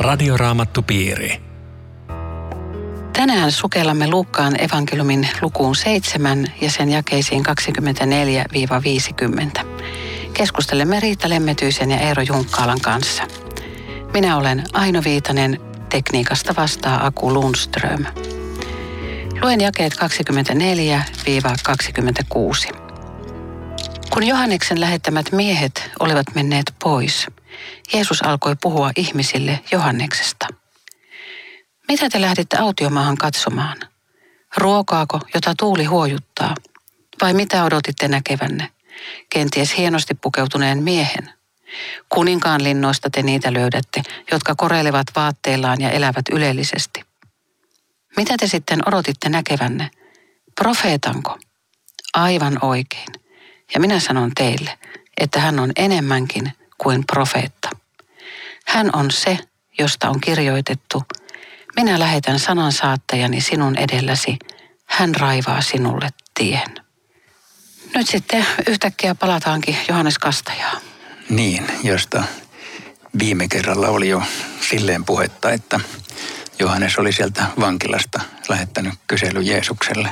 Radioraamattupiiri. Tänään sukellamme Luukkaan evankeliumin lukuun 7 ja sen jakeisiin 24-50. Keskustelemme Riitta Lemmetyisen ja Eero Junkkaalan kanssa. Minä olen Aino Viitanen, tekniikasta vastaa Aku Lundström. Luen jakeet 24-26. Kun Johanneksen lähettämät miehet olivat menneet pois, Jeesus alkoi puhua ihmisille Johanneksesta. Mitä te lähditte autiomaahan katsomaan? Ruokaako, jota tuuli huojuttaa? Vai mitä odotitte näkevänne? Kenties hienosti pukeutuneen miehen. Kuninkaan linnoista te niitä löydätte, jotka koreilevat vaatteillaan ja elävät ylellisesti. Mitä te sitten odotitte näkevänne? Profeetanko? Aivan oikein. Ja minä sanon teille, että hän on enemmänkin kuin profeetta. Hän on se, josta on kirjoitettu: minä lähetän sanansaattajani sinun edelläsi, hän raivaa sinulle tien. Nyt sitten yhtäkkiä palataankin Johannes Kastajaan. Niin, josta viime kerralla oli jo silleen puhetta, että Johannes oli sieltä vankilasta lähettänyt kysely Jeesukselle.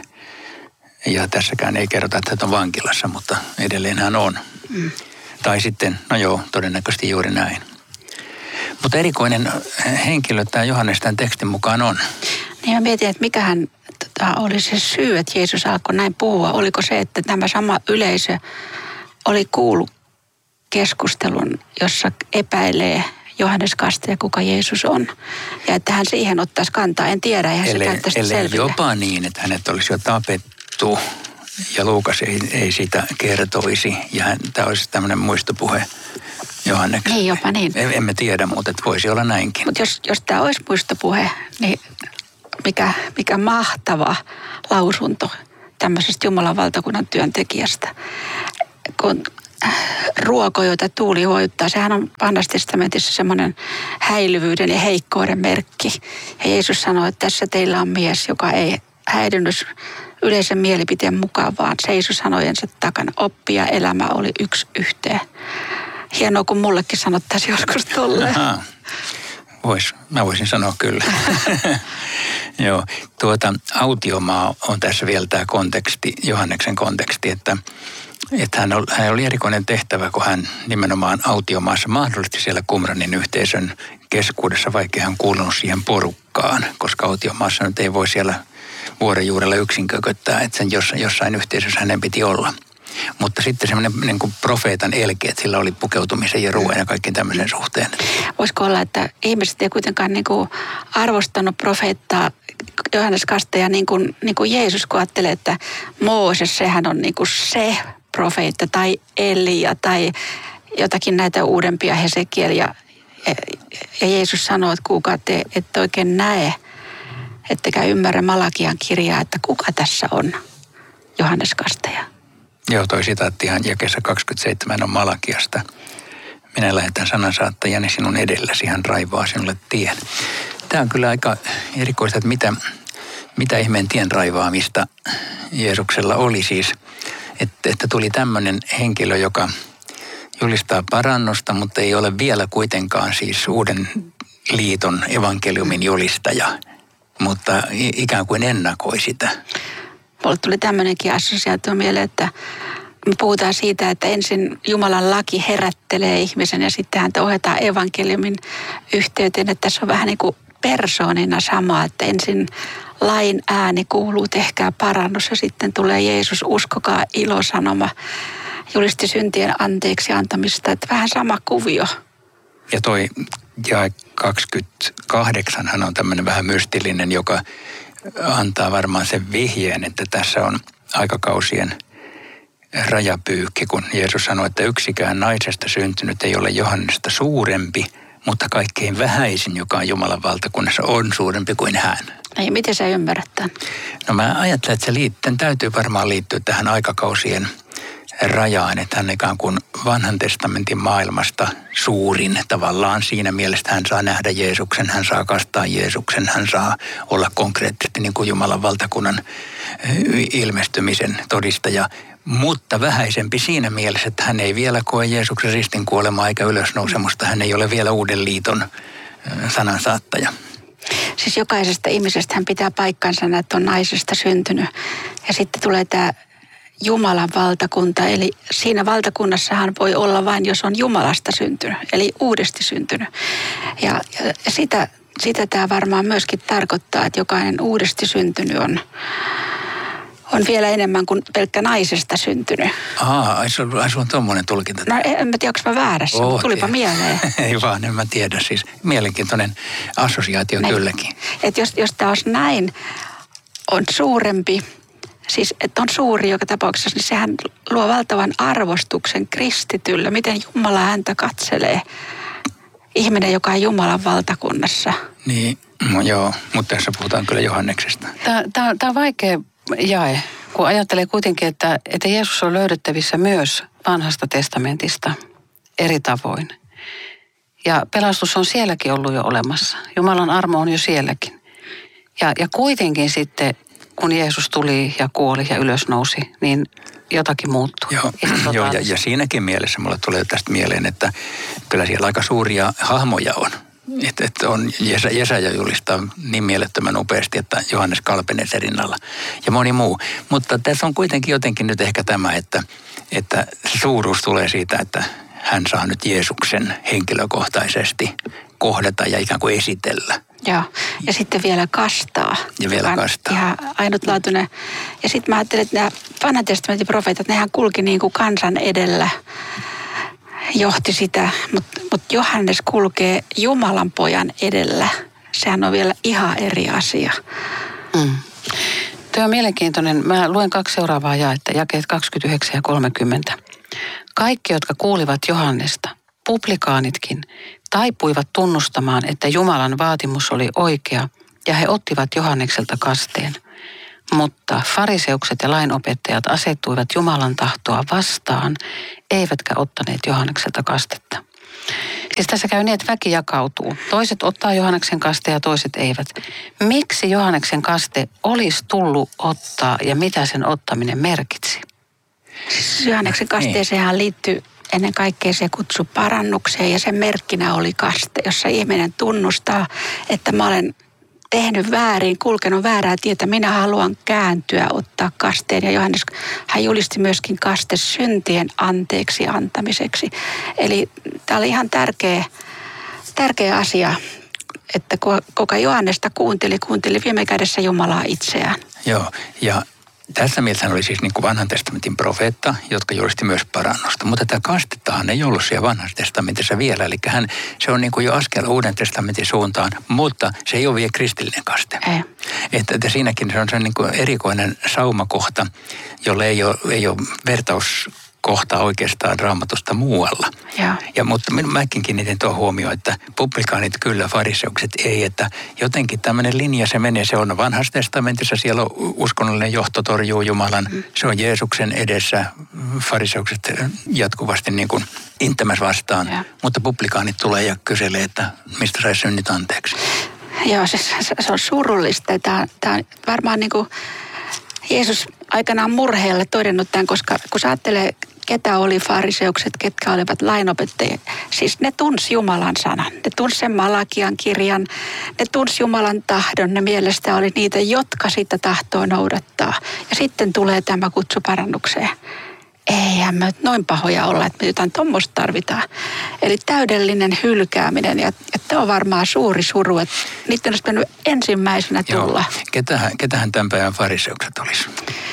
Ja tässäkään ei kerrota, että hän on vankilassa, mutta edelleen hän on. Tai sitten, no joo, todennäköisesti juuri näin. Mutta erikoinen henkilö tämä Johannes tämän tekstin mukaan on. Niin mä mietin, että mikähän oli se syy, että Jeesus alkoi näin puhua. Oliko se, että tämä sama yleisö oli kuullut keskustelun, jossa epäilee Johannes Kastaja, kuka Jeesus on. Ja että hän siihen ottaisi kantaa. En tiedä, eihän se käy tästä selville. Jopa niin, että hänet olisi jo tapettu ja Luukas ei sitä kertoisi. Ja tämä olisi tämmöinen muistopuhe Johanneksen. Niin, jopa niin. Emme tiedä, mutta että voisi olla näinkin. Mutta jos tämä olisi muistopuhe, niin mikä mahtava lausunto tämmöisestä Jumalan valtakunnan työntekijästä. Kun ruoko, jota tuuli huojuttaa, sehän on Vanhassa testamentissa semmoinen häilyvyyden ja heikkouden merkki. Ja Jeesus sanoi, että tässä teillä on mies, joka ei häirinyt yleisen mielipiteen mukaan, vaan seisoi sanojensa takana. Oppi ja elämä oli yksi yhteen. Hienoa, kun mullekin sanottaisiin joskus tolleen. Mä voisin sanoa kyllä. Joo, autiomaa on tässä vielä tämä konteksti, Johanneksen konteksti, että hän oli erikoinen tehtävä, kun hän nimenomaan autiomaassa mahdollisesti siellä Qumranin yhteisön keskuudessa, vaikka hän kuulunut siihen porukkaan, koska autiomaassa nyt ei voi siellä vuoren juurella yksin kököttää, että sen jossain yhteisössä hänen piti olla. Mutta sitten semmoinen niin kuin profeetan elke, että sillä oli pukeutumisen ja ruoan ja kaikkien tämmöisen suhteen. Voisiko olla, että ihmiset ei kuitenkaan niin kuin arvostanut profeettaa Johannes Kastaja niin kuin Jeesus, kun ajattelee, että Mooses, sehän on niin kuin se profeetta tai Elia tai jotakin näitä uudempia Hesekiel. Ja Jeesus sanoo, että kuka te ette oikein näe, ettekä ymmärrä Malakian kirjaa, että kuka tässä on Johannes Kastaja. Joo, toi sitaattihan jakeessa 27 on Malakiasta. Minä lähetän sanansaattajani sinun edelläsi, hän raivaa sinulle tien. Tämä on kyllä aika erikoista, että mitä ihmeen tien raivaamista Jeesuksella oli siis. Että tuli tämmöinen henkilö, joka julistaa parannusta, mutta ei ole vielä kuitenkaan siis uuden liiton evankeliumin julistaja, mutta ikään kuin ennakoi sitä. Mulle tuli tämmöinenkin assosiaatio mieleen, että me puhutaan siitä, että ensin Jumalan laki herättelee ihmisen ja sitten häntä ohjataan evankeliumin yhteyteen. Että tässä on vähän niin kuin persoonina sama, että ensin lain ääni kuuluu, tehkää parannus ja sitten tulee Jeesus, uskokaa ilosanoma, julisti syntien anteeksi antamista. Että vähän sama kuvio. Ja toi jae 28 hän on tämmöinen vähän mystillinen, joka antaa varmaan sen vihjeen, että tässä on aikakausien rajapyykki, kun Jeesus sanoi, että yksikään naisesta syntynyt ei ole Johannesta suurempi, mutta kaikkein vähäisin, joka on Jumalan valtakunnassa, on suurempi kuin hän. Ei, miten sä ymmärrät tämän? No mä ajattelen, että sen täytyy varmaan liittyä tähän aikakausien rajaan, että hän ikään kuin vanhan testamentin maailmasta suurin tavallaan siinä mielessä, hän saa nähdä Jeesuksen, hän saa kastaa Jeesuksen, hän saa olla konkreettisesti niin kuin Jumalan valtakunnan ilmestymisen todistaja, mutta vähäisempi siinä mielessä, että hän ei vielä koe Jeesuksen ristin kuolemaa eikä ylösnousemusta, hän ei ole vielä uuden liiton sanansaattaja. Siis jokaisesta ihmisestä hän pitää paikkansa, että on naisesta syntynyt. Ja sitten tulee tämä Jumalan valtakunta, eli siinä valtakunnassahan voi olla vain, jos on Jumalasta syntynyt, eli uudesti syntynyt. Ja sitä tämä varmaan myöskin tarkoittaa, että jokainen uudesti syntynyt on vielä enemmän kuin pelkkä naisesta syntynyt. Ai se on tuommoinen tulkinta. No en mä tiedä, onko mä väärässä, mutta tulipa mieleen. Ei vaan, en mä tiedä. Siis mielenkiintoinen assosiaatio kylläkin. Että jos tämä olisi näin, on suurempi, siis että on suuri joka tapauksessa, niin sehän luo valtavan arvostuksen kristityllä. Miten Jumala häntä katselee, ihminen, joka on Jumalan valtakunnassa. Niin, no joo, mutta tässä puhutaan kyllä Johanneksesta. Tämä on vaikea jae, kun ajattelee kuitenkin, että Jeesus on löydettävissä myös vanhasta testamentista eri tavoin. Ja pelastus on sielläkin ollut jo olemassa. Jumalan armo on jo sielläkin. Ja kuitenkin sitten, kun Jeesus tuli ja kuoli ja ylösnousi, niin jotakin muuttui. Joo, ja siinäkin mielessä mulle tulee tästä mieleen, että kyllä siellä aika suuria hahmoja on. Että on Jesaja julistaa niin mielettömän upeasti, että Johannes kalpenee sen rinnalla ja moni muu. Mutta tässä on kuitenkin jotenkin nyt ehkä tämä, että se suuruus tulee siitä, että hän saa nyt Jeesuksen henkilökohtaisesti kohdata ja ikään kuin esitellä. Joo, ja sitten vielä kastaa. Ja vielä kastaa. Ihan ainutlaatuinen. Ja sitten mä ajattelin, että nämä vanhan testamentin profeetat, nehän kulki niin kuin kansan edellä, johti sitä, mutta Johannes kulkee Jumalan pojan edellä. Sehän on vielä ihan eri asia. Tuo on mielenkiintoinen. Mä luen 2 seuraavaa jaetta, jakeet 29 ja 30. Kaikki, jotka kuulivat Johannesta, publikaanitkin, taipuivat tunnustamaan, että Jumalan vaatimus oli oikea, ja he ottivat Johannekselta kasteen. Mutta fariseukset ja lainopettajat asettuivat Jumalan tahtoa vastaan, eivätkä ottaneet Johannekselta kastetta. Siis tässä käy niin, että väki jakautuu. Toiset ottaa Johanneksen kasteen ja toiset eivät. Miksi Johanneksen kaste olisi tullut ottaa ja mitä sen ottaminen merkitsi? Siis Johanneksen kasteeseenhan liittyy ennen kaikkea se kutsu parannukseen ja sen merkkinä oli kaste, jossa ihminen tunnustaa, että mä olen tehnyt väärin, kulkenut väärää tietä, minä haluan kääntyä, ottaa kasteen. Ja Johannes, hän julisti myöskin kaste syntien anteeksi antamiseksi. Eli tämä oli ihan tärkeä asia, että kuka Johannesta kuunteli viime kädessä Jumalaa itseään. Joo, ja tässä mielessä hän oli siis niin kuin vanhan testamentin profeetta, jotka julisti myös parannusta. Mutta tämä kastettahan ei ollut siellä vanhassa testamentissa vielä. Eli se on niin kuin jo askel uuden testamentin suuntaan, mutta se ei ole vielä kristillinen kaste. Ei. Että siinäkin se on se niin kuin erikoinen saumakohta, jolle ei ole vertauskohta oikeastaan Raamatusta muualla. Mutta mäkin kiinnitin tuon huomioon, että publikaanit kyllä, fariseukset ei, että jotenkin tämmöinen linja se menee. Se on vanhassa testamentissa, siellä on uskonnollinen johto torjuu Jumalan. Se on Jeesuksen edessä, fariseukset jatkuvasti niin kuin inttämässä vastaan. Mutta publikaanit tulee ja kyselee, että mistä saisi synnit anteeksi. Joo, se on surullista. Tämä on varmaan niin kuin Jeesus aikanaan murheelle todennut tämän, koska kun sä ajattelee, ketä oli fariseukset, ketkä olivat lainopettajia. Siis ne tunsi Jumalan sanan, ne tunsi sen Malakian kirjan, ne tunsi Jumalan tahdon, ne mielestä oli niitä, jotka sitä tahtoo noudattaa. Ja sitten tulee tämä kutsu parannukseen. Eihän me noin pahoja olla, että me jotain tuommoista tarvitaan. Eli täydellinen hylkääminen ja tämä on varmaan suuri suru, että niiden olisi mennyt ensimmäisenä tulla. Joo. Ketähän tämän päivän fariseukset olisi?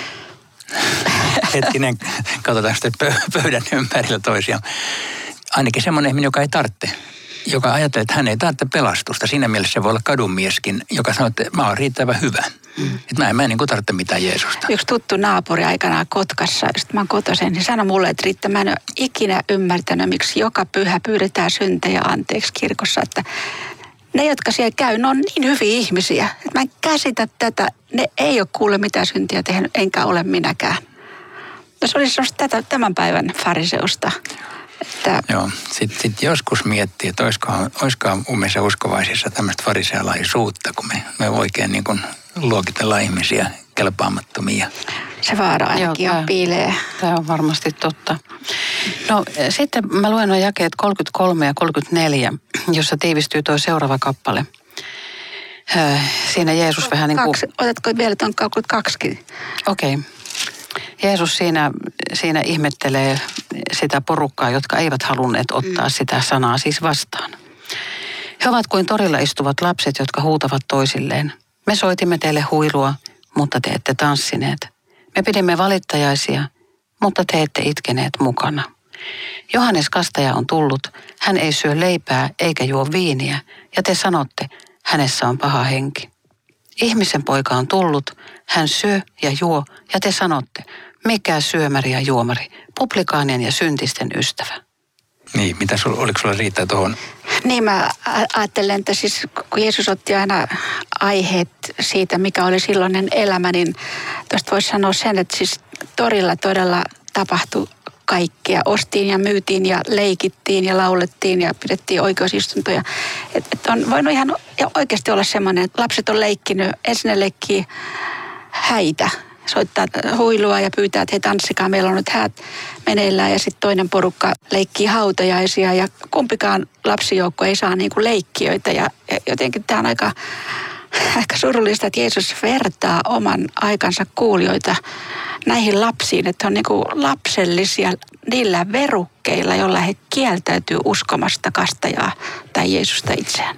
Hetkinen, katsotaan sitten pöydän ympärillä toisiaan. Ainakin semmoinen ihminen, joka ei tarvitse. Joka ajattelee, että hän ei tarvitse pelastusta. Siinä mielessä se voi olla kadunmieskin, joka sanoo, että mä oon riittävän hyvä. Että mä en niin kuin tarvitse mitään Jeesusta. Yksi tuttu naapuri aikanaan Kotkassa, josta mä oon kotoisin, niin sanoi mulle, että Riitta, mä en ole ikinä ymmärtänyt, miksi joka pyhä pyydetään syntejä anteeksi kirkossa. Että ne, jotka siellä käy, ne on niin hyviä ihmisiä. Että mä en käsitä tätä. Ne ei ole kuule mitään syntiä tehnyt, enkä ole minäkään. No se olisi tämän päivän fariseusta. Joo, sitten joskus miettii, että olisikohan meissä uskovaisissa tämmöistä farisealaisuutta, kun me oikein niin kuin luokitellaan ihmisiä kelpaamattomia. Se vaara ainakin piilee. Tämä on varmasti totta. No sitten mä luen nuo jakeet 33 ja 34, jossa tiivistyy tuo seuraava kappale. Siinä Jeesus vähän niin kuin... Otatko vielä tuon 32? Okei. Jeesus siinä ihmettelee sitä porukkaa, jotka eivät halunneet ottaa sitä sanaa siis vastaan. He ovat kuin torilla istuvat lapset, jotka huutavat toisilleen. Me soitimme teille huilua, mutta te ette tanssineet. Me pidimme valittajaisia, mutta te ette itkeneet mukana. Johannes Kastaja on tullut, hän ei syö leipää eikä juo viiniä, ja te sanotte, hänessä on paha henki. Ihmisen poika on tullut, hän syö ja juo, ja te sanotte, mikä syömäri ja juomari, publikaanien ja syntisten ystävä. Niin, oliko sulla riittää tuohon? Niin, mä ajattelen, että siis kun Jeesus otti aina aiheet siitä, mikä oli silloinen elämä, niin tuosta voisi sanoa sen, että siis torilla todella tapahtui kaikkea. Ostiin ja myytiin ja leikittiin ja laulettiin ja pidettiin oikeusistuntoja. Että on voinut ihan oikeasti olla semmoinen, että lapset on leikkinyt, ensin ne leikkii häitä, soittaa huilua ja pyytää, että hei tanssikaa, meillä on nyt häät meneillään. Ja sitten toinen porukka leikkii hautajaisia ja kumpikaan lapsijoukko ei saa niinku leikkiöitä. Ja jotenkin tämä on aika surullista, että Jeesus vertaa oman aikansa kuulijoita näihin lapsiin, että on niinku lapsellisia niillä verukkeilla, joilla he kieltäytyy uskomasta kastajaa tai Jeesusta itseään.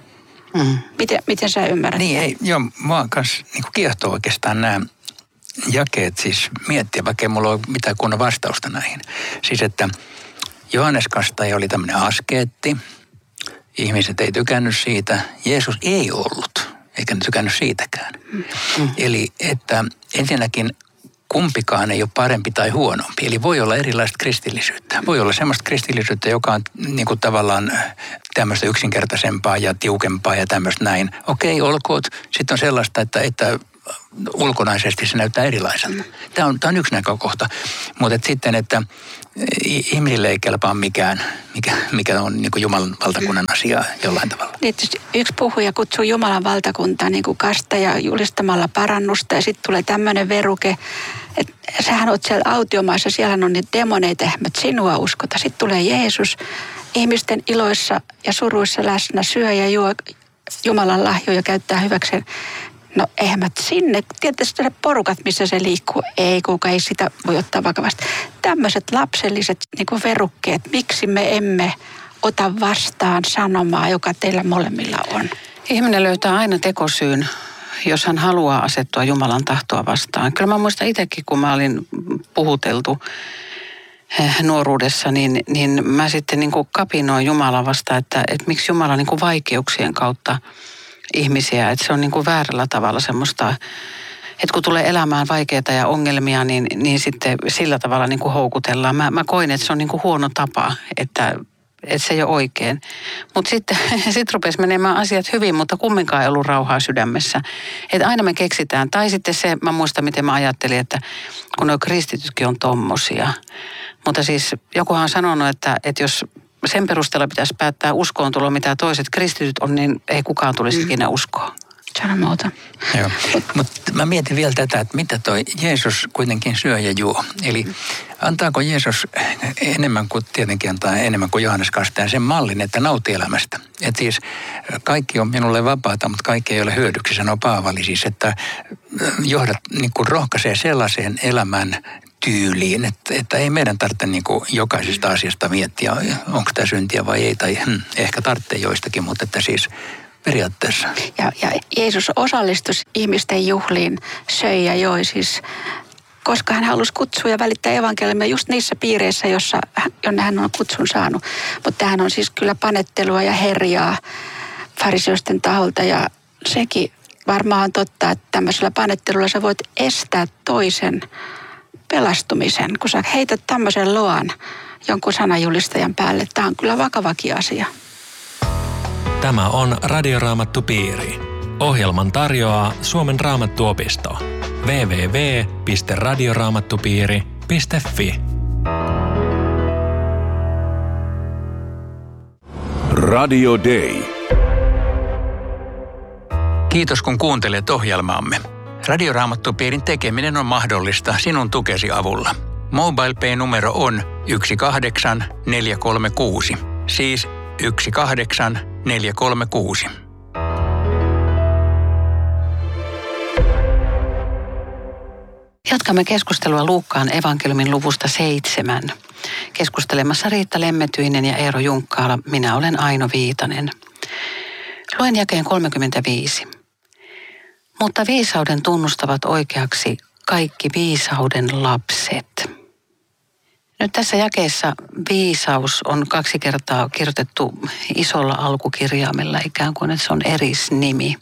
Miten sä ymmärrät? Niin, mua kanssa niinku kiehtoo oikeastaan nämä jakeet siis miettiä, vaikka ei mulla ole mitään kunnon vastausta näihin. Siis, että Johannes Kastaja oli tämmöinen askeetti, ihmiset ei tykännyt siitä, Jeesus ei ollut, eikä ne tykännyt siitäkään. Eli että ensinnäkin kumpikaan ei ole parempi tai huonompi. Eli voi olla erilaista kristillisyyttä. Voi olla semmoista kristillisyyttä, joka on niin kuin tavallaan tämmöistä yksinkertaisempaa ja tiukempaa ja tämmöistä näin. Okei, olkoot. Sitten on sellaista, että ulkonaisesti se näyttää erilaiselta. Tämä on yksi näkökohta. Mutta sitten, että ihmisille ei kelpaa mikään, mikä on niin kuin Jumalan valtakunnan asia jollain tavalla. Yksi puhuja kutsuu Jumalan valtakuntaa niin kuin kastaja julistamalla parannusta ja sitten tulee tämmöinen veruke, että sähän oot siellä autiomaassa, siellä on niitä demoneita, mutta sinua uskota. Sitten tulee Jeesus ihmisten iloissa ja suruissa läsnä, syö ja juo Jumalan lahjoja käyttää hyväkseen. No eihän mä sinne, tietysti ne porukat, missä se liikkuu, kuka ei sitä voi ottaa vakavasti. Tämmöiset lapselliset niin kuin verukkeet, miksi me emme ota vastaan sanomaa, joka teillä molemmilla on? Ihminen löytää aina tekosyyn, jos hän haluaa asettua Jumalan tahtoa vastaan. Kyllä mä muistan itsekin, kun mä olin puhuteltu nuoruudessa, niin mä sitten niin kuin kapinoin Jumalan vastaan, että miksi Jumala niin kuin vaikeuksien kautta ihmisiä, että se on niin kuin väärällä tavalla semmoista, että kun tulee elämään vaikeita ja ongelmia, niin sitten sillä tavalla niin kuin houkutellaan. Mä koin, että se on niin kuin huono tapa, että se ei ole oikein. Mutta sitten rupesi menemään asiat hyvin, mutta kumminkaan ei ollut rauhaa sydämessä. Että aina me keksitään. Tai sitten se, mä muistan miten mä ajattelin, että kun nuo kristitytkin on tommosia. Mutta siis jokuhan on sanonut, että jos sen perusteella pitäisi päättää uskoontulo, mitä toiset kristityt on, niin ei kukaan tulisi ikinä uskoa. Sano muuta. Joo, mutta mä mietin vielä tätä, että mitä toi Jeesus kuitenkin syö ja juo. Eli antaako Jeesus enemmän kuin tietenkin antaa enemmän kuin Johannes Kastaja sen mallin, että nauti elämästä. Että siis kaikki on minulle vapaata, mutta kaikki ei ole hyödyksi, sanoo Paavali siis, että johdat niin kuin rohkaisee sellaiseen elämän tyyliin, että ei meidän tarvitse niin kuin jokaisesta asiasta miettiä, onko tämä syntiä vai ei, tai ehkä tarvitsee joistakin, mutta että siis periaatteessa. Ja Jeesus osallistui ihmisten juhliin, söi ja joi siis, koska hän halusi kutsua ja välittää evankeliumia just niissä piireissä, jonne hän on kutsun saanut. Mutta tämähän on siis kyllä panettelua ja herjaa fariseosten taholta ja sekin varmaan on totta, että tämmöisellä panettelulla sä voit estää toisen pelastumisen, kun sä heität tämmöisen loan jonkun sanajulistajan päälle. Tämä on kyllä vakavakin asia. Tämä on Radioraamattupiiri. Ohjelman tarjoaa Suomen Raamattuopisto. www.radioraamattupiiri.fi Radio Day. Kiitos kun kuuntelet ohjelmaamme. Radioraamattupiirin tekeminen on mahdollista sinun tukesi avulla. MobilePay-numero on 18436. Siis 18436. Jatkamme keskustelua Luukkaan evankeliumin luvusta 7. Keskustelemassa Riitta Lemmetyinen ja Eero Junkkaala. Minä olen Aino Viitanen. Luen jakeen 35. Mutta viisauden tunnustavat oikeaksi kaikki viisauden lapset. Nyt tässä jakeessa viisaus on 2 kertaa kirjoitettu isolla alkukirjaimella, ikään kuin että se on erisnimi.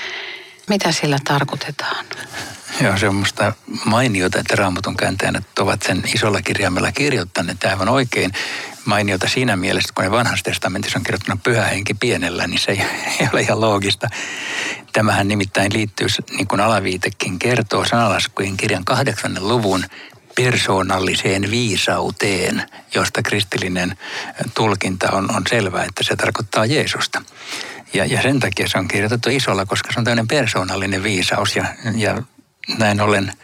Mitä sillä tarkoitetaan? Joo, se on musta mainiota, että Raamatun kääntäjät ovat sen isolla kirjaimella kirjoittaneet aivan oikein. Mainiota siinä mielessä, kun ne Vanhassa testamentissa on kirjoittanut Pyhä Henki pienellä, niin se ei ole ihan loogista. Tämähän nimittäin liittyy, niin kuin alaviitekin kertoo, Sanalaskujen kirjan 8. luvun persoonalliseen viisauteen, josta kristillinen tulkinta on selvä, että se tarkoittaa Jeesusta. Ja sen takia se on kirjoitettu isolla, koska se on tämmöinen persoonallinen viisaus ja näin ollen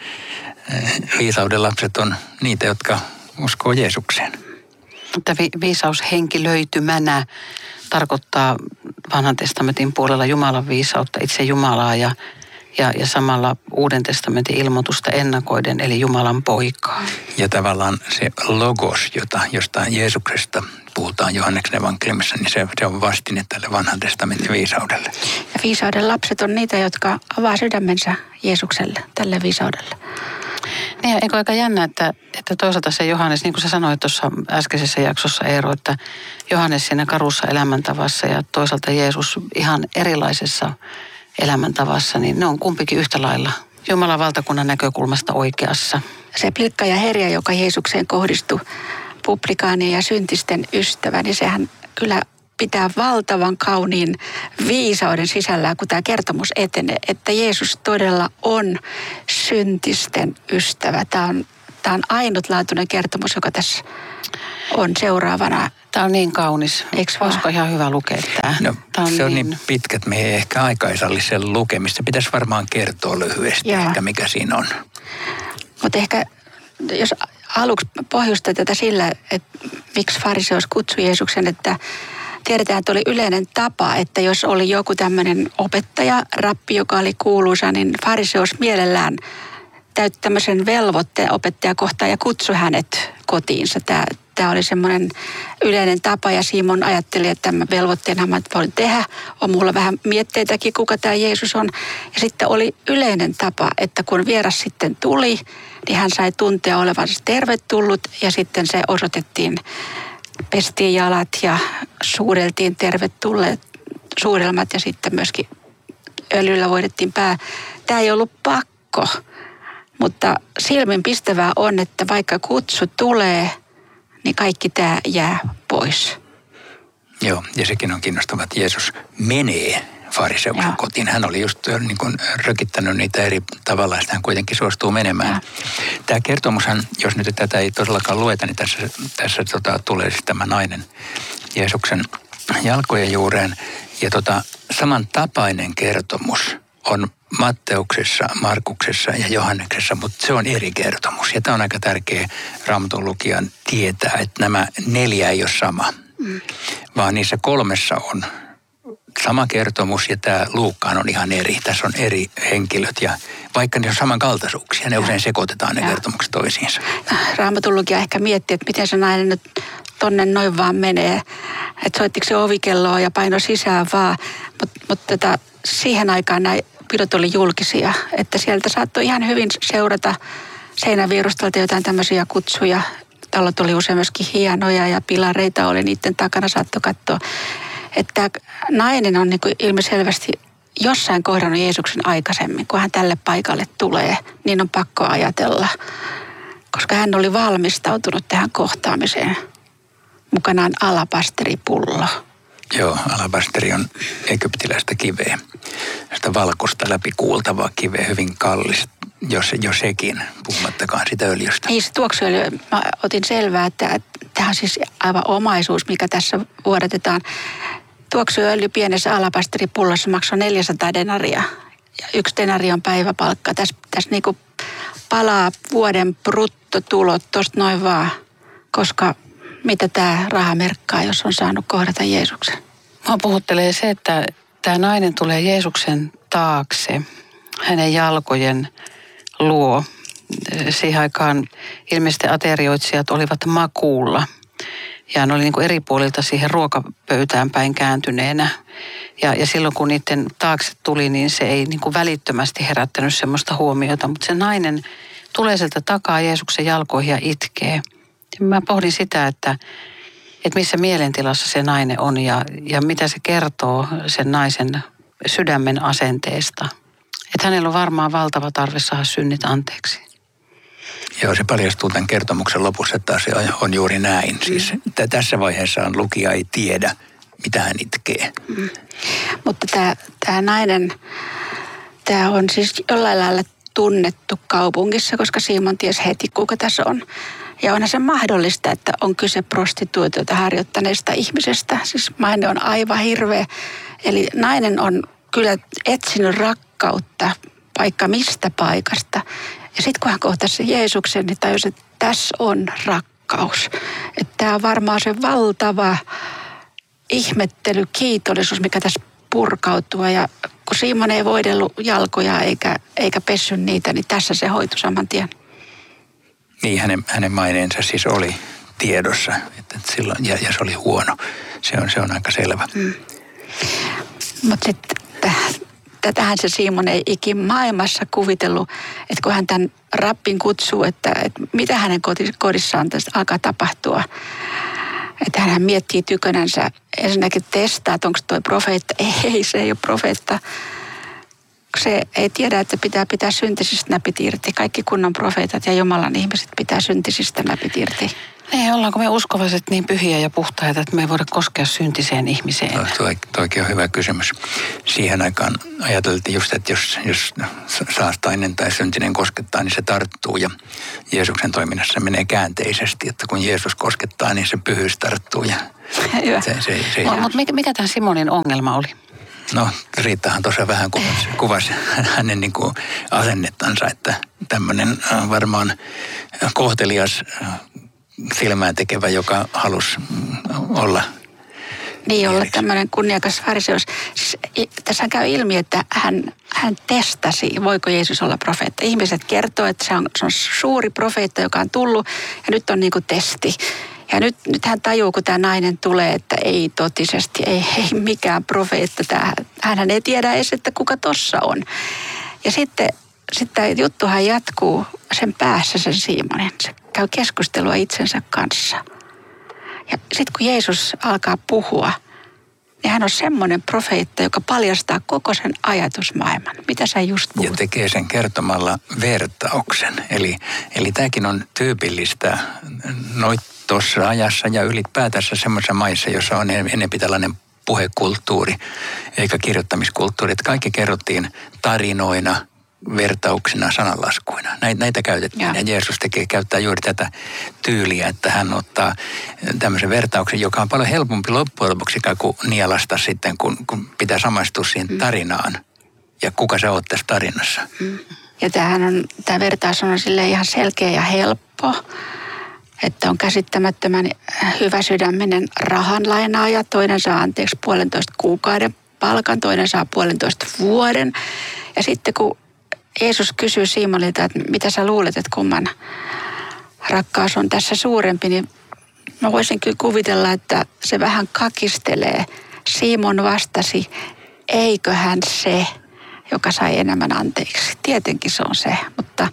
viisauden lapset on niitä, jotka uskoo Jeesukseen. Mutta viisaushenkilöitymänä tarkoittaa Vanhan testamentin puolella Jumalan viisautta, itse Jumalaa ja samalla Uuden testamentin ilmoitusta ennakoiden, eli Jumalan poikaa. Ja tavallaan se logos, josta Jeesuksesta puhutaan Johanneksen evankeliumissa, niin se on vastine tälle Vanhan testamentin viisaudelle. Ja viisauden lapset on niitä, jotka avaa sydämensä Jeesukselle, tälle viisaudelle. Niin, eikö aika jännä, että toisaalta se Johannes, niin kuin sä sanoit tuossa äskeisessä jaksossa Eero, että Johannes siinä karussa elämäntavassa ja toisaalta Jeesus ihan erilaisessa elämäntavassa, niin ne on kumpikin yhtä lailla Jumalan valtakunnan näkökulmasta oikeassa. Se pilkka ja herja, joka Jeesukseen kohdistui, publikaanien ja syntisten ystävä, niin sehän kyllä pitää valtavan kauniin viisauden sisällään, kun tämä kertomus etenee, että Jeesus todella on syntisten ystävä. Tämä on ainutlaatuinen kertomus, joka tässä on seuraavana. Tämä on niin kaunis. Eikö vaan? Olisiko ihan hyvä lukea tämä? No, se on niin pitkä, että me ei ehkä aikaisalli sen lukemista. Pitäisi varmaan kertoa lyhyesti, ehkä mikä siinä on. Mutta ehkä jos aluksi pohjustaa tätä sillä, että miksi fariseus kutsui Jeesuksen, että tiedetään, että oli yleinen tapa, että jos oli joku tämmöinen opettaja, rappi, joka oli kuuluisa, niin fariseus mielellään täytti tämmöisen velvoitteen opettajakohtaan ja kutsui hänet kotiinsa. Tämä oli semmoinen yleinen tapa ja Simon ajatteli, että tämän velvoitteenhan mä voin tehdä. On mulla vähän mietteitäkin, kuka tämä Jeesus on. Ja sitten oli yleinen tapa, että kun vieras sitten tuli, niin hän sai tuntea olevansa tervetullut ja sitten se osoitettiin, pestiin jalat ja suudeltiin tervetulleet suurelmat ja sitten myöskin öljyllä voidettiin pää. Tämä ei ollut pakko, mutta silminpistävää on, että vaikka kutsu tulee, niin kaikki tämä jää pois. Joo, ja sekin on kiinnostavaa, että Jeesus menee fariseuksen kotiin. Hän oli just niin kuin rökittänyt niitä eri tavalla, ja hän kuitenkin suostuu menemään. Ja. Tämä kertomushan, jos nyt tätä ei todellakaan lueta, niin tässä tulee siis tämä nainen Jeesuksen jalkojen juureen. Ja samantapainen kertomus on Matteuksessa, Markuksessa ja Johanneksessa, mutta se on eri kertomus. Ja tämä on aika tärkeä Raamatun lukijan tietää, että nämä 4 ei ole sama, vaan niissä 3 on sama kertomus ja tämä Luukkaan on ihan eri. Tässä on eri henkilöt ja vaikka ne on samankaltaisuuksia, ne usein sekoitetaan ne kertomukset toisiinsa. Raamatun lukija ehkä miettii, että miten se nainen nyt tonne noin vaan menee. Että soittiko se ovikelloa ja paino sisään vaan. Mutta siihen aikaan nämä pidot oli julkisia, että sieltä saattoi ihan hyvin seurata seinäviirustalta jotain tämmöisiä kutsuja. Talot oli usein myöskin hienoja ja pilareita oli niiden takana, saattoi katsoa. Että nainen on niin kuin ilmiselvästi jossain kohdannut Jeesuksen aikaisemmin, kun hän tälle paikalle tulee, niin on pakko ajatella. Koska hän oli valmistautunut tähän kohtaamiseen. Mukanaan alapasteripullo. Joo, alabasteri on egyptiläistä kiveä. Sitä valkoista läpikuultavaa kiveä, hyvin kallis, jos sekin, puhumattakaan sitä öljystä. Niin, se tuoksuöljy, mä otin selvää, että tämä on siis aivan omaisuus, mikä tässä vuodatetaan. Tuoksuöljy pienessä alapasteripullossa maksoi 400 denaria. ja 1 denarion päiväpalkka. Tässä niinku palaa vuoden bruttotulot tuosta noin vaan, koska mitä tämä raha merkkaa, jos on saanut kohdata Jeesuksen. Mua puhuttelee se, että tämä nainen tulee Jeesuksen taakse, hänen jalkojen luo. Siihen aikaan ilmeisesti aterioitsijat olivat makuulla ja ne oli niin kuin eri puolilta siihen ruokapöytään päin kääntyneenä. Ja silloin kun niiden taakse tuli, niin se ei niin kuin välittömästi herättänyt semmoista huomiota, mutta se nainen tulee sieltä takaa Jeesuksen jalkoihin ja itkee. Ja mä pohdin sitä, että missä mielentilassa se nainen on ja mitä se kertoo sen naisen sydämen asenteesta. Että hänellä on varmaan valtava tarve saada synnit anteeksi. Joo, se paljastuu tämän kertomuksen lopussa, että asia on juuri näin. Siis tässä vaiheessa lukija ei tiedä, mitä hän itkee. Mutta tämä nainen, tämä on siis jollain lailla tunnettu kaupungissa, koska Simon tiesi heti, kuka tässä on. Ja onhan se mahdollista, että on kyse prostituutiota harjoittaneesta ihmisestä. Siis maine on aivan hirveä. Eli nainen on kyllä etsinyt rakkautta vaikka mistä paikasta. Ja sitten kun hän kohtasi Jeesuksen, niin tajusi, että tässä on rakkaus. Että tämä on varmaan se valtava ihmettely, kiitollisuus, mikä tässä purkautuu. Ja kun Simon ei voidellut jalkoja eikä pessy niitä, niin tässä se hoitui saman tien. Niin, hänen maineensa siis oli tiedossa, että silloin, ja se oli huono. Se on aika selvä. Mutta sitten tätähän se Simon ei ikin maailmassa kuvitellut, että kun hän tämän rabbin kutsuu, että mitä hänen kodissaan tästä alkaa tapahtua. Että hän miettii tykönänsä, ensinnäkin testaa, että onko toi profeetta. Ei, se ei ole profeetta. Se ei tiedä, että pitää syntisistä näpit irti. Kaikki kunnon profeetat ja Jumalan ihmiset pitää syntisistä näpit irti. Niin, ollaanko me uskovaiset niin pyhiä ja puhtaita, että me ei voida koskea syntiseen ihmiseen? Toikin on hyvä kysymys. Siihen aikaan ajateltiin just, että jos saastainen tai syntinen koskettaa, niin se tarttuu. Ja Jeesuksen toiminnassa menee käänteisesti, että kun Jeesus koskettaa, niin se pyhyys tarttuu. Mutta mikä tämän Simonin ongelma oli? No, Riittahan tuossa vähän kuvasi hänen niin kuin asennettansa, että tämmöinen varmaan kohtelias silmään tekevä, joka halusi olla. Niin, olla tämmöinen kunniakas fariseus. Tässä käy ilmi, että hän testasi, voiko Jeesus olla profeetta. Ihmiset kertoo, että se on suuri profeetta, joka on tullut, ja nyt on niin kuin testi. Ja nyt hän tajuu, kun tämä nainen tulee, että ei totisesti, ei mikään profeetta. Hän ei tiedä edes, että kuka tossa on. Ja sitten juttuhan jatkuu sen päässä sen Simonin. Se käy keskustelua itsensä kanssa. Ja sitten kun Jeesus alkaa puhua, niin hän on semmoinen profeetta, joka paljastaa koko sen ajatusmaailman. Mitä sä just puhut? Ja tekee sen kertomalla vertauksen. Eli tämäkin on tyypillistä tuossa ajassa ja ylipäätänsä semmoisessa maissa, jossa on enemmän tällainen puhekulttuuri eikä kirjoittamiskulttuuri. Että kaikki kerrottiin tarinoina, vertauksina, sananlaskuina. Näitä käytettiin ja Jeesus käyttää juuri tätä tyyliä, että hän ottaa tämmöisen vertauksen, joka on paljon helpompi loppujen lopuksi kuin nielasta sitten, kun pitää samaistua siihen tarinaan. Ja kuka sä oot tässä tarinassa? Ja tämä vertaus on silleen ihan selkeä ja helppo, että on käsittämättömän hyvä sydäminen rahanlainaaja, toinen saa anteeksi 1,5 kuukauden palkan, toinen saa 1,5 vuoden. Ja sitten kun Jeesus kysyy Simonilta, että mitä sä luulet, että kumman rakkaus on tässä suurempi, niin mä voisin kyllä kuvitella, että se vähän kakistelee. Simon vastasi, eiköhän se, joka sai enemmän anteeksi. Tietenkin se on se, mutta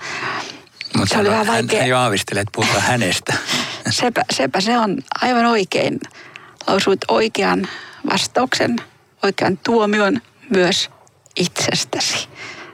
se oli vähän vaikea. Hän jo aavistelee, että puhutaan hänestä. Sepä se on aivan oikein. Lausuit oikean vastauksen, oikean tuomion myös itsestäsi.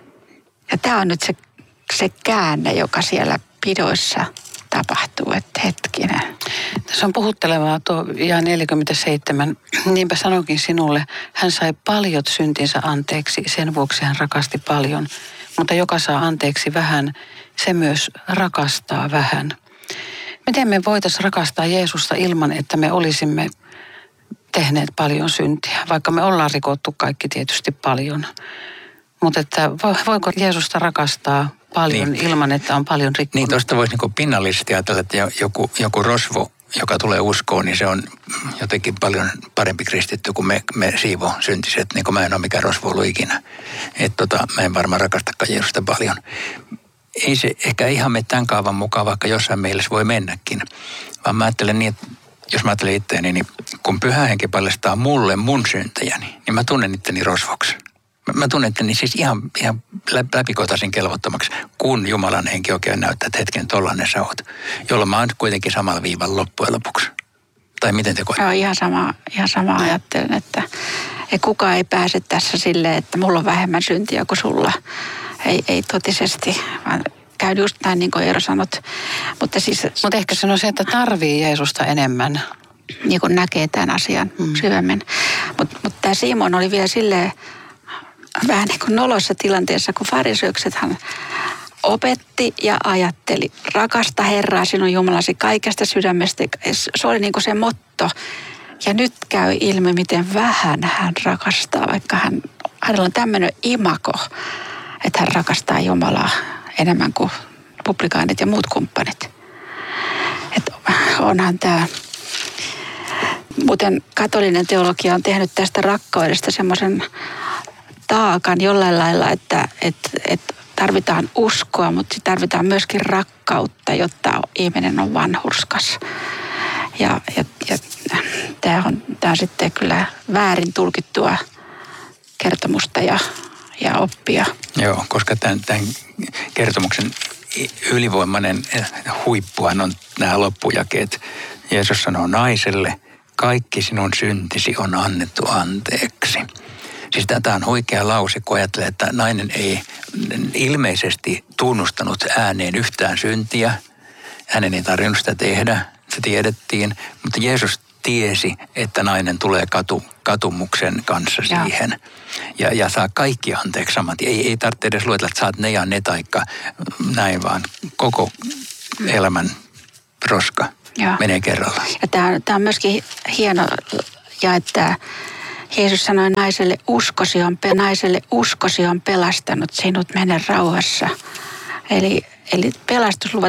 Ja tämä on nyt se käänne, joka siellä pidoissa tapahtuu, että hetkinen. Tässä on puhuttelevaa tuo jae 47. Niinpä sanoinkin sinulle, hän sai paljon syntinsä anteeksi, sen vuoksi hän rakasti paljon. Mutta joka saa anteeksi vähän, se myös rakastaa vähän. Miten me voitaisiin rakastaa Jeesusta ilman, että me olisimme tehneet paljon syntiä, vaikka me ollaan rikottu kaikki tietysti paljon. Mutta että voiko Jeesusta rakastaa paljon ilman, että on paljon rikkonut? Niin, tuosta voisi niin pinnallisesti ajatella, että joku rosvo, joka tulee uskoon, niin se on jotenkin paljon parempi kristitty kuin me siivosyntiset, niin kuin mä en ole mikään rosvo ollut ikinä. Että mä en varmaan rakastakaan Jeesusta paljon. Ei se ehkä ihan mene tämän kaavan mukaan, vaikka jossain mielessä voi mennäkin. Vaan mä ajattelen niin, että jos mä ajattelen itseäni, niin kun Pyhä Henki paljastaa mulle mun syntejäni, niin mä tunnen itteni rosvoksi. Mä tunnen itteni siis ihan läpikotaisin kelvottomaksi, kun Jumalan henki oikein näyttää, että hetken tollainen sä oot, jolloin mä oon kuitenkin samalla viivalla loppujen lopuksi. Tai miten te koette? Joo, ihan sama ajattelen, että kukaan ei pääse tässä silleen, että mulla on vähemmän syntiä kuin sulla. Ei totisesti, vaan käy just näin niin kuin Eero sanot. Mutta ehkä se on se, että tarvii Jeesusta enemmän. Niin kuin näkee tämän asian syvemmin. Mutta tämä Simon oli vielä silleen vähän niin kuin nolossa tilanteessa, kun fariseuksethan opetti ja ajatteli. Rakasta Herraa sinun Jumalasi kaikesta sydämestä. Se oli niin kuin se motto. Ja nyt käy ilmi, miten vähän hän rakastaa, vaikka hänellä on tämmöinen imago, että hän rakastaa Jumalaa enemmän kuin publikaanit ja muut kumppanit. Että onhan tämä. Muuten katolinen teologia on tehnyt tästä rakkaudesta semmoisen taakan jollain lailla, että tarvitaan uskoa, mutta tarvitaan myöskin rakkautta, jotta ihminen on vanhurskas. Ja tämä on sitten kyllä väärin tulkittua kertomusta ja oppia. Joo, koska tämän kertomuksen ylivoimainen huippuhan on nämä loppujakeet. Jeesus sanoo naiselle, kaikki sinun syntisi on annettu anteeksi. Siis tämä on huikea lause, kun ajattelee, että nainen ei ilmeisesti tunnustanut ääneen yhtään syntiä. Hänen ei tarvinnut sitä tehdä, se tiedettiin, mutta Jeesus tiesi, että nainen tulee katumuksen kanssa siihen. Ja saa kaikki anteeksi saman tien. Ei tarvitse edes luetella, että saat ne ja ne taikka näin, vaan koko elämän roska menee kerralla. Ja tämä on myöskin hieno, ja että Jeesus sanoi naiselle uskosi on pelastanut sinut, mene rauhassa. Eli pelastus